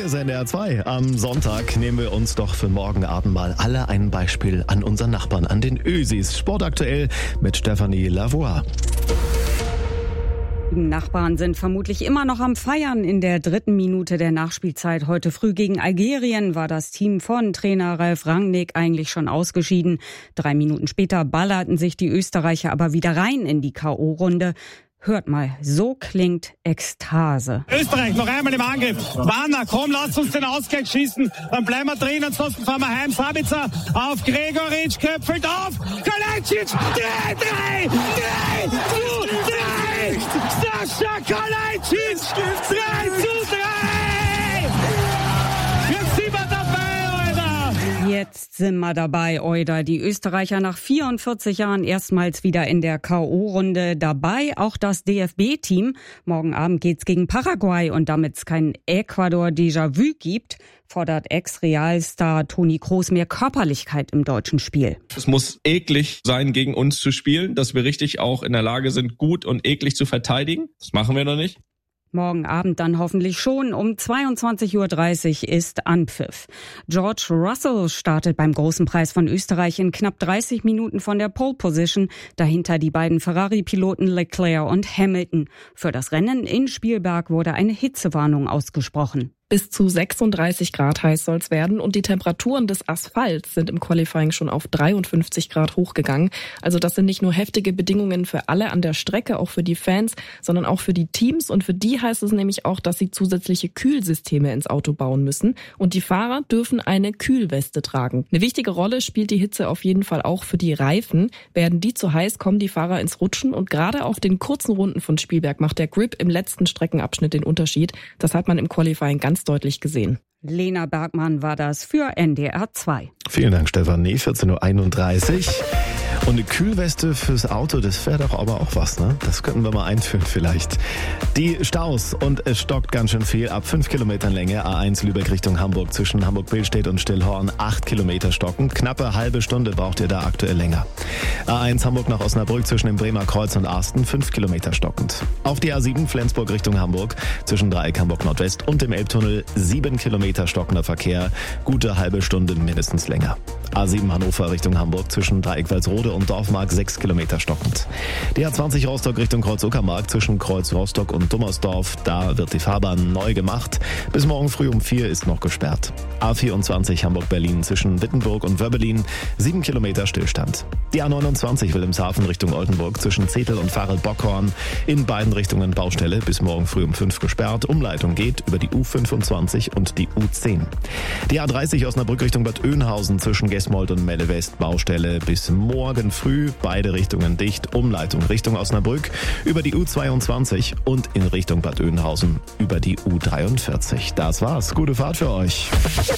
Hier ist NDR 2. Am Sonntag nehmen wir uns doch für morgen Abend mal alle ein Beispiel an unseren Nachbarn, an den Ösis. Sportaktuell mit Stefanie Lavoie. Die Nachbarn sind vermutlich immer noch am Feiern. In der 3. Minute der Nachspielzeit heute früh gegen Algerien war das Team von Trainer Ralf Rangnick eigentlich schon ausgeschieden. 3 Minuten später ballerten sich die Österreicher aber wieder rein in die K.O.-Runde. Hört mal, so klingt Ekstase. Österreich noch einmal im Angriff. Wanner, komm, lasst uns den Ausgleich schießen. Dann bleiben wir drin, ansonsten fahren wir heim. Sabitzer auf Gregoritsch, köpfelt auf. Kalajdzic, 3! Sascha Kalajdzic, 3:3! Jetzt sind wir dabei, Euda. Die Österreicher nach 44 Jahren erstmals wieder in der K.O.-Runde dabei. Auch das DFB-Team. Morgen Abend geht's gegen Paraguay. Und damit es kein Ecuador-Déjà-vu gibt, fordert Ex-Realstar Toni Kroos mehr Körperlichkeit im deutschen Spiel. Es muss eklig sein, gegen uns zu spielen, dass wir richtig auch in der Lage sind, gut und eklig zu verteidigen. Das machen wir noch nicht. Morgen Abend dann hoffentlich schon. Um 22:30 Uhr ist Anpfiff. George Russell startet beim Großen Preis von Österreich in knapp 30 Minuten von der Pole Position. Dahinter die beiden Ferrari-Piloten Leclerc und Hamilton. Für das Rennen in Spielberg wurde eine Hitzewarnung ausgesprochen. Bis zu 36 Grad heiß soll es werden und die Temperaturen des Asphalts sind im Qualifying schon auf 53 Grad hochgegangen. Also das sind nicht nur heftige Bedingungen für alle an der Strecke, auch für die Fans, sondern auch für die Teams. Und für die heißt es nämlich auch, dass sie zusätzliche Kühlsysteme ins Auto bauen müssen. Und die Fahrer dürfen eine Kühlweste tragen. Eine wichtige Rolle spielt die Hitze auf jeden Fall auch für die Reifen. Werden die zu heiß, kommen die Fahrer ins Rutschen. Und gerade auf den kurzen Runden von Spielberg macht der Grip im letzten Streckenabschnitt den Unterschied. Das hat man im Qualifying ganz deutlich gesehen. Lena Bergmann war das für NDR 2. Vielen Dank, Stefanie. 14:31 Uhr. Und eine Kühlweste fürs Auto, das wäre doch aber auch was, ne? Das könnten wir mal einführen vielleicht. Die Staus, und es stockt ganz schön viel, ab 5 Kilometern Länge. A1 Lübeck Richtung Hamburg zwischen Hamburg-Billstedt und Stillhorn 8 Kilometer stocken. Knappe halbe Stunde braucht ihr da aktuell länger. A1 Hamburg nach Osnabrück zwischen dem Bremer Kreuz und Arsten 5 Kilometer stockend. Auf die A7 Flensburg Richtung Hamburg zwischen Dreieck Hamburg Nordwest und dem Elbtunnel 7 Kilometer stockender Verkehr. Gute halbe Stunde mindestens länger. A7 Hannover Richtung Hamburg zwischen Dreieck Walsrode und Dorfmark 6 Kilometer stockend. Die A20 Rostock Richtung Kreuz-Uckermark zwischen Kreuz Rostock und Dummersdorf, da wird die Fahrbahn neu gemacht. Bis morgen früh um 4 ist noch gesperrt. A24 Hamburg-Berlin zwischen Wittenburg und Wöbbelin 7 Kilometer Stillstand. Die A29 Wilhelmshaven Richtung Oldenburg zwischen Zetel und Farel-Bockhorn in beiden Richtungen Baustelle, bis morgen früh um 5 gesperrt. Umleitung geht über die U25 und die U10. Die A30 Osnabrück Richtung Bad Oeynhausen zwischen Gesmold und Melle West Baustelle bis morgen früh, beide Richtungen dicht. Umleitung Richtung Osnabrück über die U22 und in Richtung Bad Oeynhausen über die U43. Das war's. Gute Fahrt für euch.